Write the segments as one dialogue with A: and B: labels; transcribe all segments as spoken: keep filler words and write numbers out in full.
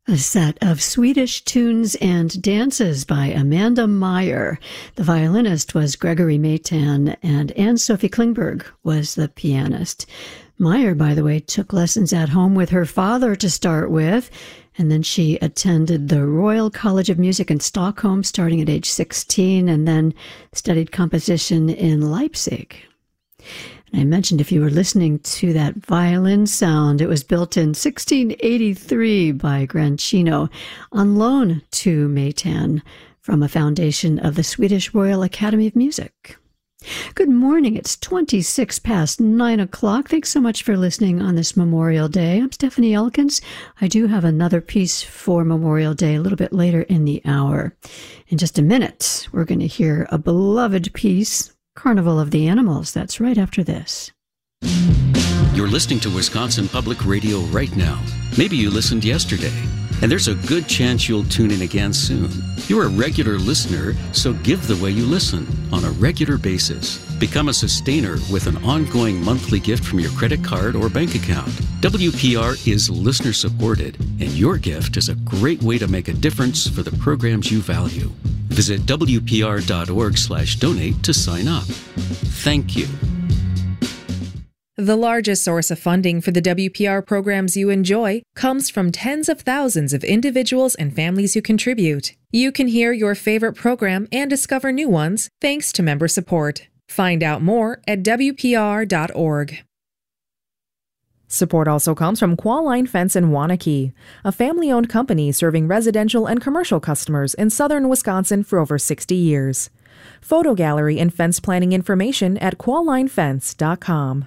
A: A set of Swedish tunes and dances by Amanda Meyer. The violinist was Gregory Maytan, and Anne-Sophie Klingberg was the pianist. Meyer, by the way, took lessons at home with her father to start with, and then she attended the Royal College of Music in Stockholm starting at age sixteen, and then studied composition in Leipzig. I mentioned if you were listening to that violin sound, it was built in sixteen eighty-three by Grancino on loan to Maytan from a foundation of the Swedish Royal Academy of Music. Good morning. It's twenty-six past nine o'clock. Thanks so much for listening on this Memorial Day. I'm Stephanie Elkins. I do have another piece for Memorial Day a little bit later in the hour. In just a minute, we're going to hear a beloved piece, Carnival of the Animals. That's right after this.
B: You're listening to Wisconsin Public Radio right now. Maybe you listened yesterday, and there's a good chance you'll tune in again soon. You're a regular listener, so give the way you listen on a regular basis. Become a sustainer with an ongoing monthly gift from your credit card or bank account. W P R is listener supported, and your gift is a great way to make a difference for the programs you value. Visit W P R dot org slash donate to sign up. Thank you.
C: The largest source of funding for the W P R programs you enjoy comes from tens of thousands of individuals and families who contribute. You can hear your favorite program and discover new ones thanks to member support. Find out more at W P R dot org. Support also comes from Qualline Fence in Waunakee, a family-owned company serving residential and commercial customers in southern Wisconsin for over sixty years. Photo gallery and fence planning information at qualline fence dot com.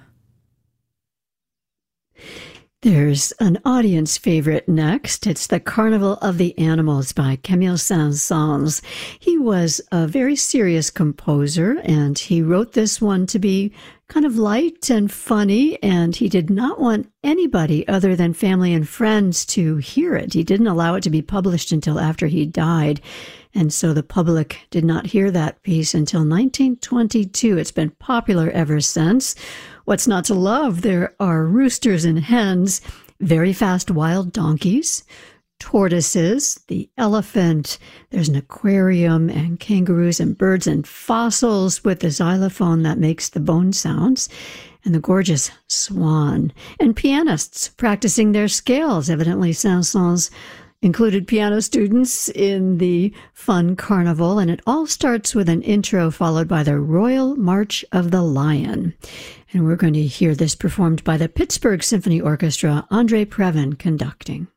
A: There's an audience favorite next. It's The Carnival of the Animals by Camille Saint-Saëns. He was a very serious composer, and he wrote this one to be kind of light and funny, and he did not want anybody other than family and friends to hear it. He didn't allow it to be published until after he died, and so the public did not hear that piece until nineteen twenty-two. It's been popular ever since. What's not to love? There are roosters and hens, very fast wild donkeys, tortoises, the elephant. There's an aquarium and kangaroos and birds and fossils with the xylophone that makes the bone sounds, and the gorgeous swan. And pianists practicing their scales. Evidently, Saint-Saëns included piano students in the fun carnival, and it all starts with an intro followed by the Royal March of the Lion. And we're going to hear this performed by the Pittsburgh Symphony Orchestra, Andre Previn conducting.